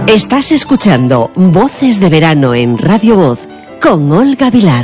Estás escuchando Voces de Verano en Radio Voz con Olga Vilar.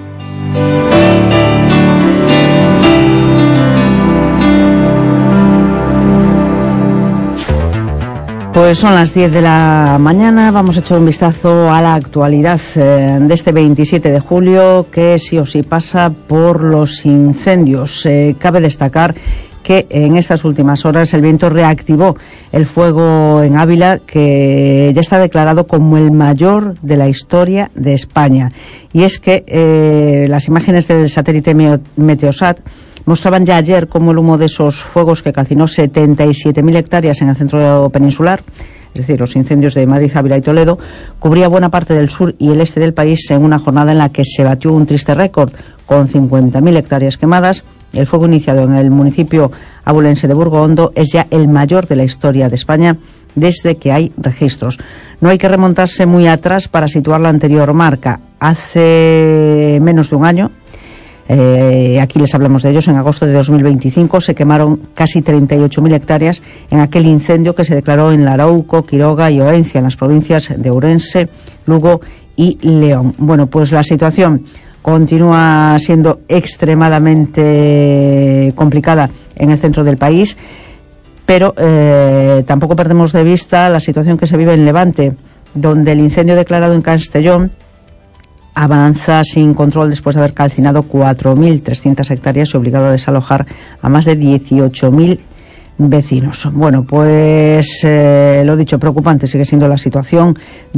Pues son las 10 de la mañana, vamos a echar un vistazo a la actualidad de este 27 de julio, que sí o sí pasa por los incendios. Cabe destacar que en estas últimas horas el viento reactivó el fuego en Ávila, que ya está declarado como el mayor de la historia de España. Y es que las imágenes del satélite Meteosat mostraban ya ayer cómo el humo de esos fuegos, que calcinó 77.000 hectáreas en el centro peninsular, es decir, los incendios de Madrid, Ávila y Toledo, cubría buena parte del sur y el este del país en una jornada en la que se batió un triste récord, con 50.000 hectáreas quemadas. El fuego iniciado en el municipio abulense de Burgohondo es ya el mayor de la historia de España desde que hay registros. No hay que remontarse muy atrás para situar la anterior marca. Hace menos de un año, aquí les hablamos de ellos, en agosto de 2025 se quemaron casi 38.000 hectáreas en aquel incendio que se declaró en Larouco, Quiroga y Oencia, en las provincias de Ourense, Lugo y León. Bueno, pues la situación continúa siendo extremadamente complicada en el centro del país, pero tampoco perdemos de vista la situación que se vive en Levante, donde el incendio declarado en Castellón avanza sin control después de haber calcinado 4.300 hectáreas y obligado a desalojar a más de 18.000 vecinos. Bueno, pues lo dicho, preocupante sigue siendo la situación